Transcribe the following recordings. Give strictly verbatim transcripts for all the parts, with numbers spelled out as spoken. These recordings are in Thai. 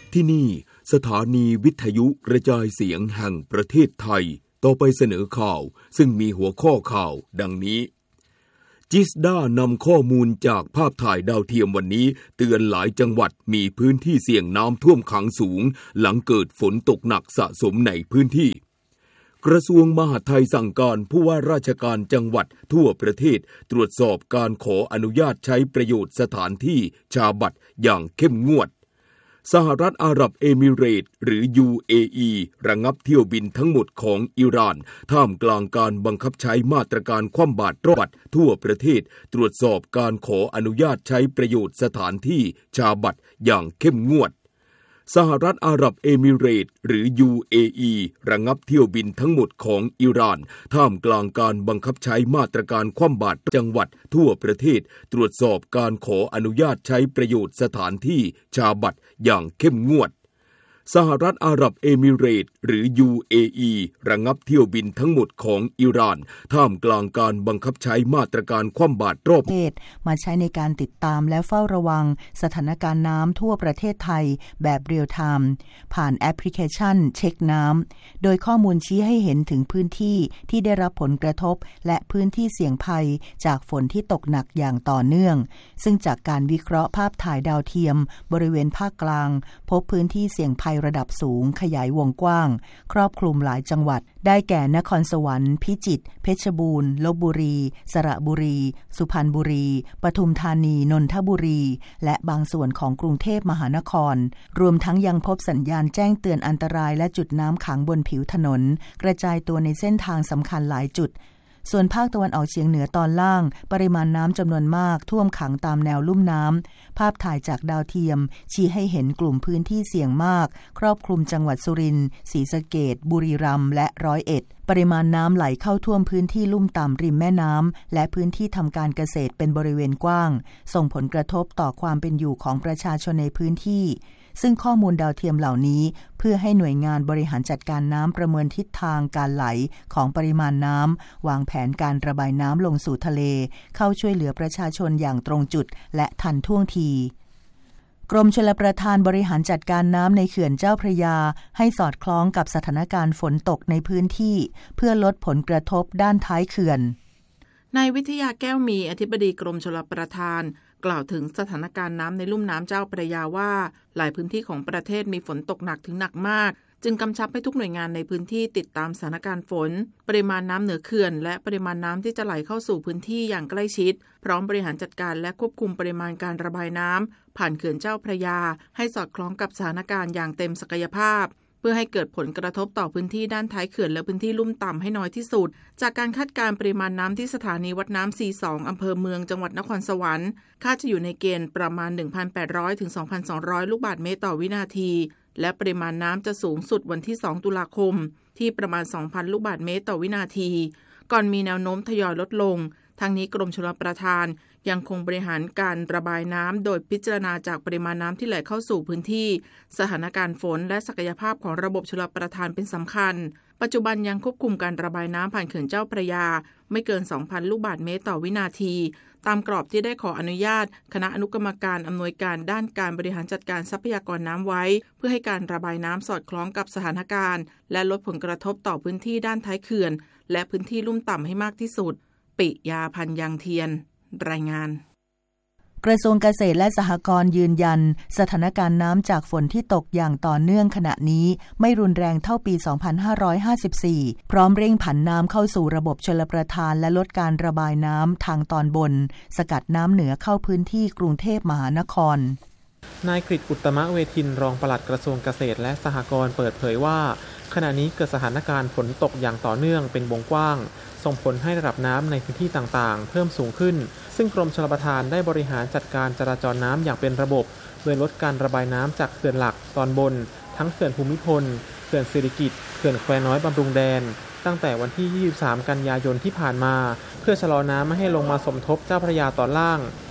ที่นี่สถานีวิทยุกระจายเสียงแห่งประเทศไทยต่อไปเสนอข่าวซึ่งมีหัวข้อข่าวดังนี้จิสด้านำข้อมูลจากภาพถ่ายดาวเทียมวันนี้เตือนหลายจังหวัดมีพื้นที่เสี่ยงน้ำท่วมขังสูงหลังเกิดฝนตกหนักสะสมในพื้นที่กระทรวงมหาดไทยสั่งการผู้ว่าราชการจังหวัดทั่วประเทศตรวจสอบการขออนุญาตใช้ประโยชน์สถานที่ชาบัตรอย่างเข้มงวดสหรัฐอาหรับเอมิเรตส์หรือ ยู เอ อี ระงับเที่ยวบินทั้งหมดของอิหร่านท่ามกลางการบังคับใช้มาตรการคว่ำบาตรบัตรทั่วประเทศตรวจสอบการขออนุญาตใช้ประโยชน์สถานที่ชาบัตรอย่างเข้มงวดสหรัฐอาหรับเอมิเรตส์หรือ ยู เอ อี ระงับเที่ยวบินทั้งหมดของอิหร่านท่ามกลางการบังคับใช้มาตรการคว่ำบาตรจังหวัดทั่วประเทศตรวจสอบการขออนุญาตใช้ประโยชน์สถานที่ชาบัตรอย่างเข้มงวดสหรัฐอาหรับเอมิเรตส์หรือ ยู เอ อี ระงับเที่ยวบินทั้งหมดของอิหร่านท่ามกลางการบังคับใช้มาตรการคว่ำบาตรรอบประเทศมาใช้ในการติดตามและเฝ้าระวังสถานการณ์น้ำทั่วประเทศไทยแบบเรียลไทม์ผ่านแอปพลิเคชันเช็คน้ำโดยข้อมูลชี้ให้เห็นถึงพื้นที่ที่ได้รับผลกระทบและพื้นที่เสี่ยงภัยจากฝนที่ตกหนักอย่างต่อเนื่องซึ่งจากการวิเคราะห์ภาพถ่ายดาวเทียมบริเวณภาคกลางพบพื้นที่เสี่ยงภัยระดับสูงขยายวงกว้างครอบคลุมหลายจังหวัดได้แก่นครสวรรค์พิจิตรเพชรบูรณ์ลพบุรีสระบุรีสุพรรณบุรีปทุมธานีนนทบุรีและบางส่วนของกรุงเทพมหานครรวมทั้งยังพบสัญญาณแจ้งเตือนอันตรายและจุดน้ำขังบนผิวถนนกระจายตัวในเส้นทางสำคัญหลายจุดส่วนภาคตะวันออกเฉียงเหนือตอนล่างปริมาณน้ำจำนวนมากท่วมขังตามแนวลุ่มน้ำภาพถ่ายจากดาวเทียมชี้ให้เห็นกลุ่มพื้นที่เสี่ยงมากครอบคลุมจังหวัดสุรินทร์ศรีสะเกษบุรีรัมย์และร้อยเอ็ดปริมาณน้ำไหลเข้าท่วมพื้นที่ลุ่มต่ำริมแม่น้ำและพื้นที่ทำการเกษตรเป็นบริเวณกว้างส่งผลกระทบต่อความเป็นอยู่ของประชาชนในพื้นที่ซึ่งข้อมูลดาวเทียมเหล่านี้เพื่อให้หน่วยงานบริหารจัดการน้ำประเมินทิศทางการไหลของปริมาณน้ำวางแผนการระบายน้ำลงสู่ทะเลเข้าช่วยเหลือประชาชนอย่างตรงจุดและทันท่วงทีกรมชลประทานบริหารจัดการน้ำในเขื่อนเจ้าพระยาให้สอดคล้องกับสถานการณ์ฝนตกในพื้นที่เพื่อลดผลกระทบด้านท้ายเขื่อนนายวิทยาแก้วมีอธิบดีกรมชลประทานกล่าวถึงสถานการณ์น้ำในลุ่มน้ำเจ้าพระยาว่าหลายพื้นที่ของประเทศมีฝนตกหนักถึงหนักมากจึงกำชับให้ทุกหน่วยงานในพื้นที่ติดตามสถานการณ์ฝนปริมาณน้ำเหนือเขื่อนและปริมาณน้ำที่จะไหลเข้าสู่พื้นที่อย่างใกล้ชิดพร้อมบริหารจัดการและควบคุมปริมาณการระบายน้ำผ่านเขื่อนเจ้าพระยาให้สอดคล้องกับสถานการณ์อย่างเต็มศักยภาพเพื่อให้เกิดผลกระทบต่อพื้นที่ด้านท้ายเขื่อนและพื้นที่ลุ่มต่ำให้น้อยที่สุดจากการคาดการณ์ปริมาณน้ำที่สถานีวัดน้ำ สี่สิบสอง อำเภอเมืองจังหวัดนครสวรรค์คาดจะอยู่ในเกณฑ์ประมาณ หนึ่งพันแปดร้อย ถึง สองพันสองร้อย ลูกบาศก์เมตรต่อวินาทีและปริมาณน้ำจะสูงสุดวันที่สองตุลาคมที่ประมาณ สองพัน ลูกบาศก์เมตรต่อวินาทีก่อนมีแนวโน้มทยอยลดลงทั้งนี้กรมชลประทานยังคงบริหารการระบายน้ำโดยพิจารณาจากปริมาณน้ำที่ไหลเข้าสู่พื้นที่สถานการณ์ฝนและศักยภาพของระบบชลประทานเป็นสำคัญปัจจุบันยังควบคุมการระบายน้ำผ่านเขื่อนเจ้าพระยาไม่เกิน สองพัน ลูกบาศก์เมตรต่อวินาทีตามกรอบที่ได้ขออนุญาตคณะอนุกรรมการอำนวยการด้านการบริหารจัดการทรัพยากรน้ำไว้เพื่อให้การระบายน้ำสอดคล้องกับสถานการณ์และลดผลกระทบต่อพื้นที่ด้านท้ายเขื่อนและพื้นที่ลุ่มต่ำให้มากที่สุดปิยาพันธ์ยังเทียนรายงานกระทรวงเกษตรและสหกรณ์ยืนยันสถานการณ์น้ำจากฝนที่ตกอย่างต่อเนื่องขณะนี้ไม่รุนแรงเท่าปี สองพันห้าร้อยห้าสิบสี่ พร้อมเร่งผันน้ำเข้าสู่ระบบชลประทานและลดการระบายน้ำทางตอนบนสกัดน้ำเหนือเข้าพื้นที่กรุงเทพมหานครนายกฤษ อุตตมะเวทินรองปลัดกระทรวงเกษตรและสหกรณ์เปิดเผยว่าขณะนี้เกิดสถานการณ์ฝนตกอย่างต่อเนื่องเป็นวงกว้างส่งผลให้ระดับน้ำในพื้นที่ต่างๆเพิ่มสูงขึ้นซึ่งกรมชลประทานได้บริหารจัดการจราจรน้ำอย่างเป็นระบบโดยลดการระบายน้ำจากเขื่อนหลักตอนบนทั้งเขื่อนภูมิพลเขื่อนสิริกิติ์เขื่อนแควน้อยบำรุงแดนตั้งแต่วันที่ยี่สิบสามกันยายนที่ผ่านมาเพื่อชะลอน้ำไม่ให้ลงมาสมทบเจ้าพระยาตอนล่าง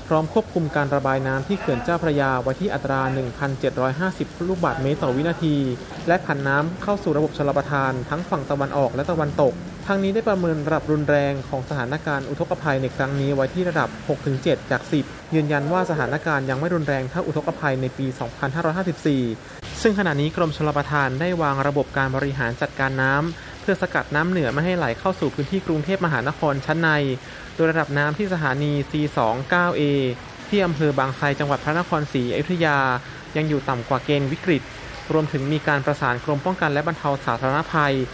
พร้อมควบคุมการระบายน้ำที่เขื่อนเจ้าพระยาไว้ที่อัตรา หนึ่งพันเจ็ดร้อยห้าสิบ ลูกบาศก์เมตรต่อวินาทีและผันน้ำเข้าสู่ระบบชลประทานทั้งฝั่งตะวันออกและตะวันตกทางนี้ได้ประเมินระดับรุนแรงของสถานการณ์อุทกภัยในครั้งนี้ไว้ที่ระดับ หกถึงเจ็ด จาก สิบ ยืนยันว่าสถานการณ์ยังไม่รุนแรงเท่าอุทกภัยในปี สองพันห้าร้อยห้าสิบสี่ ซึ่งขณะนี้กรมชลประทานได้วางระบบการบริหารจัดการน้ำเพื่อสกัดน้ำเหนือไม่ให้ไหลเข้าสู่พื้นที่กรุงเทพมหานครชั้นในโดยระดับน้ำที่สถานี ซี สองสิบเก้า เอ ที่อำเภอบางไทรจังหวัดพระนครศรีอยุธยายังอยู่ต่ำกว่าเกณฑ์วิกฤตรวมถึงมีการประสานกรมป้องกันและบรรเทาสาธารณภัย